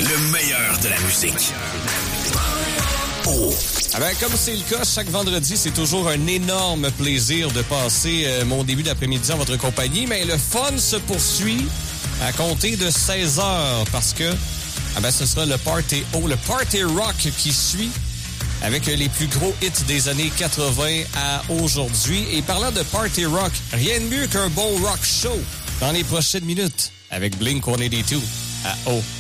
Le meilleur de la musique. Oh. Ah ben, comme c'est le cas, chaque vendredi, c'est toujours un énorme plaisir de passer mon début d'après-midi en votre compagnie. Mais le fun se poursuit à compter de 16h parce que ce sera le Party le Party Rock qui suit avec les plus gros hits des années 80 à aujourd'hui. Et parlant de Party Rock, rien de mieux qu'un bon rock show dans les prochaines minutes avec Blink-182 à O.